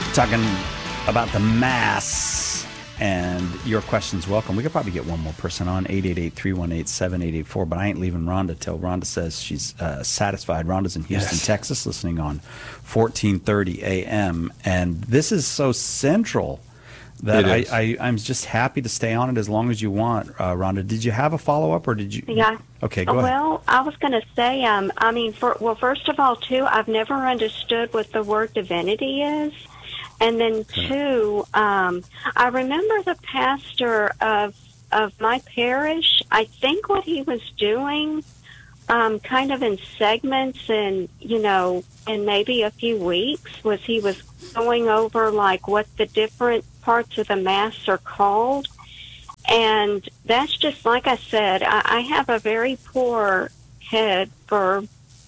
Talking about the Mass, and your questions welcome. We could probably get one more person on, 888-318-7884, but I ain't leaving Rhonda till Rhonda says she's satisfied. Rhonda's in Houston, Texas, listening on 1430 a.m., and this is so central that I'm just happy to stay on it as long as you want. Rhonda, did you have a follow-up, or did you? Yeah. Okay, go ahead. Well, I was going to say, first of all, too, I've never understood what the word divinity is. And then, two, I remember the pastor of my parish, I think what he was doing, kind of in segments and, in maybe a few weeks, was he was going over, like, what the different parts of the Mass are called. And that's just, like I said, I have a very poor head for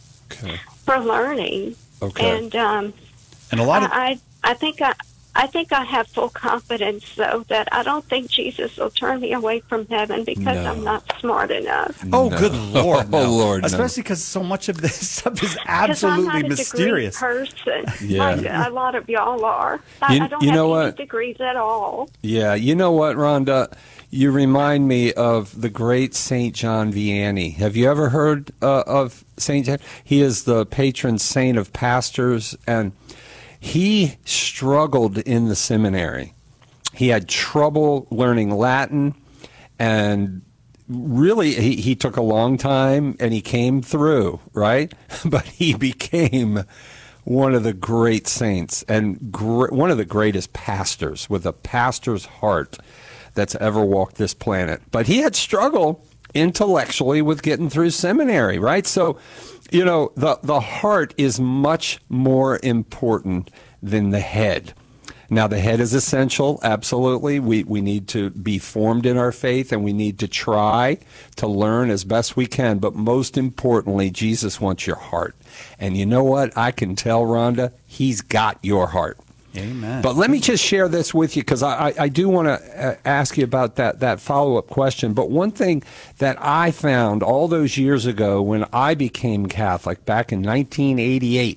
learning. Okay. And a lot of... I think I have full confidence, though, that I don't think Jesus will turn me away from heaven because I'm not smart enough. Oh, good Lord! No. Oh, Lord! Especially because so much of this stuff is absolutely mysterious. I'm not a degree person, Yeah. like a lot of y'all are. I don't have any degrees at all. Yeah, you know what, Rhonda? You remind me of the great Saint John Vianney. Have you ever heard of Saint John? He is the patron saint of pastors, and he struggled in the seminary. He had trouble learning Latin, and really he took a long time, and he came through, right? But he became one of the great saints and one of the greatest pastors with a pastor's heart that's ever walked this planet. But he had struggle intellectually with getting through seminary, right? So, the heart is much more important than the head. Now, the head is essential, absolutely. We need to be formed in our faith, and we need to try to learn as best we can. But most importantly, Jesus wants your heart. And you know what? I can tell, Rhonda, he's got your heart. Amen. But let me just share this with you, because I do want to ask you about that follow-up question. But one thing that I found all those years ago when I became Catholic, back in 1988,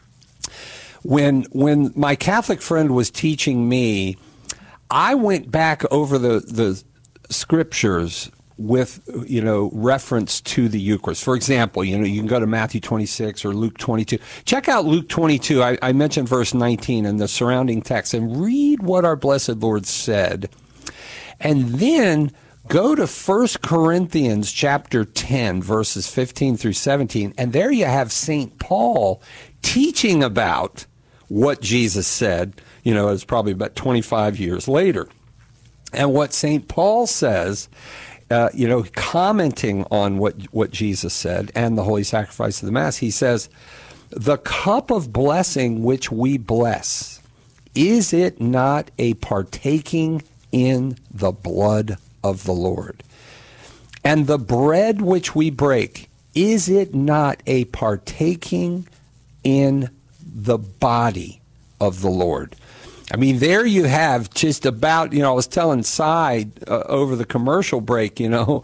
when my Catholic friend was teaching me, I went back over the scriptures with, reference to the Eucharist. For example, you can go to Matthew 26 or Luke 22. Check out Luke 22. I mentioned verse 19 and the surrounding text, and read what our blessed Lord said. And then go to 1 Corinthians chapter 10, verses 15 through 17, and there you have St. Paul teaching about what Jesus said. It's probably about 25 years later. And what St. Paul says, commenting on what Jesus said and the holy sacrifice of the Mass, he says, "The cup of blessing which we bless, is it not a partaking in the blood of the Lord? And the bread which we break, is it not a partaking in the body of the Lord?" I mean, there you have just about, I was telling Cy over the commercial break,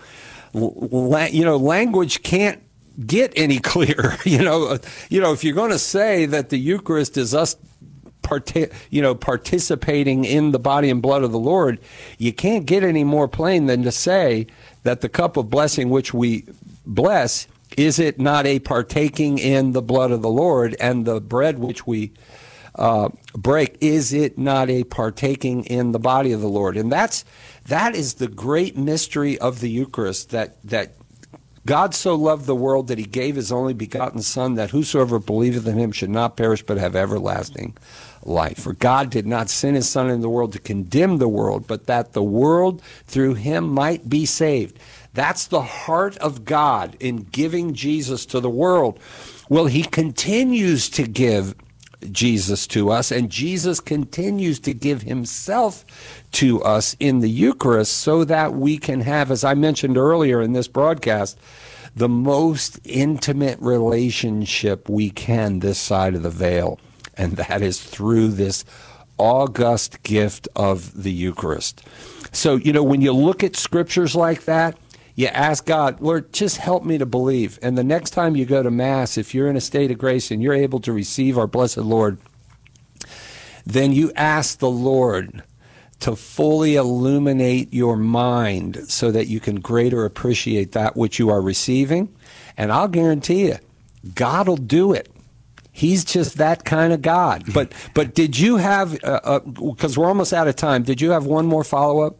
language can't get any clearer. If you're going to say that the Eucharist is us participating in the body and blood of the Lord, you can't get any more plain than to say that the cup of blessing which we bless, is it not a partaking in the blood of the Lord? And the bread which we break, is it not a partaking in the body of the Lord? And that is the great mystery of the Eucharist, that God so loved the world that he gave his only begotten Son, that whosoever believeth in him should not perish but have everlasting life. For God did not send his Son into the world to condemn the world, but that the world through him might be saved. That's the heart of God in giving Jesus to the world. Well, he continues to give Jesus to us, and Jesus continues to give himself to us in the Eucharist, so that we can have, as I mentioned earlier in this broadcast, the most intimate relationship we can this side of the veil, and that is through this august gift of the Eucharist. So, when you look at scriptures like that, you ask God, Lord, just help me to believe. And the next time you go to Mass, if you're in a state of grace and you're able to receive our blessed Lord, then you ask the Lord to fully illuminate your mind so that you can greater appreciate that which you are receiving. And I'll guarantee you, God will do it. He's just that kind of God. But did you have, because we're almost out of time, did you have one more follow-up?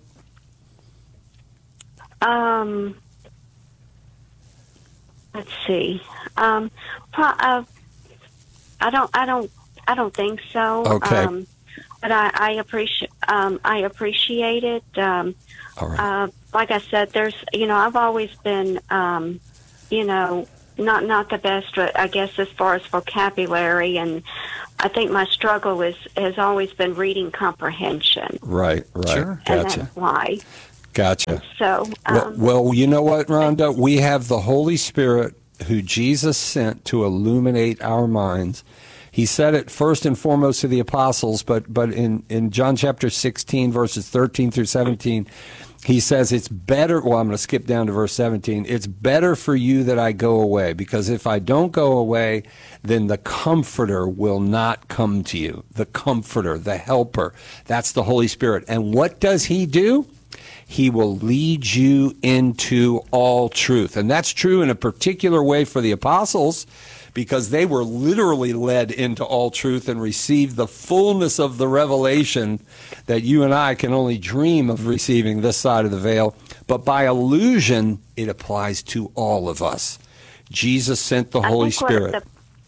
Let's see. I don't think so. Okay. But I appreciate it. All right. Like I said, I've always been, not the best, I guess, as far as vocabulary, and I think my struggle has always been reading comprehension. Right. Sure. And Gotcha. that's why. Gotcha. So, Well, you know what, Rhonda? We have the Holy Spirit who Jesus sent to illuminate our minds. He said it first and foremost to the apostles, but in John chapter 16, verses 13 through 17, he says it's better, well, I'm going to skip down to verse 17. It's better for you that I go away, because if I don't go away, then the Comforter will not come to you. The Comforter, the Helper, that's the Holy Spirit. And what does he do? He will lead you into all truth. And that's true in a particular way for the apostles, because they were literally led into all truth and received the fullness of the revelation that you and I can only dream of receiving this side of the veil. But by illusion, it applies to all of us. Jesus sent the Holy Spirit.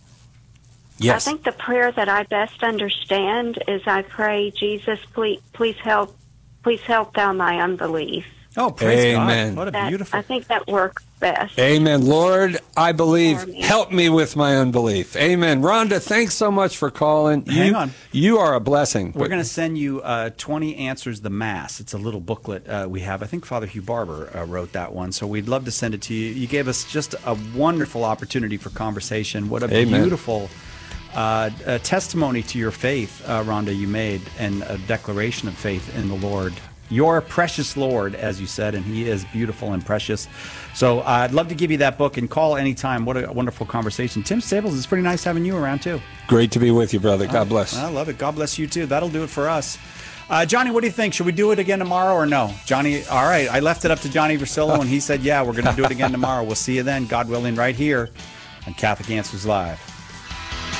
Yes. I think the prayer that I best understand is I pray, Jesus, please help thou my unbelief. Oh, praise Amen. God. What a beautiful. I think that works best. Amen. Lord, I believe. For me. Help me with my unbelief. Amen. Rhonda, thanks so much for calling. Hang on. You are a blessing. We're going to send you 20 Answers the Mass. It's a little booklet we have. I think Father Hugh Barber wrote that one, so we'd love to send it to you. You gave us just a wonderful opportunity for conversation. What a Amen. beautiful a testimony to your faith, Rhonda, you made, and a declaration of faith in the Lord. Your precious Lord, as you said, and he is beautiful and precious. So I'd love to give you that book, and call anytime. What a wonderful conversation. Tim Stables, it's pretty nice having you around, too. Great to be with you, brother. God bless. I love it. God bless you, too. That'll do it for us. Johnny, what do you think? Should we do it again tomorrow or no? Johnny, all right. I left it up to Johnny Versillo, and he said, yeah, we're going to do it again tomorrow. We'll see you then, God willing, right here on Catholic Answers Live.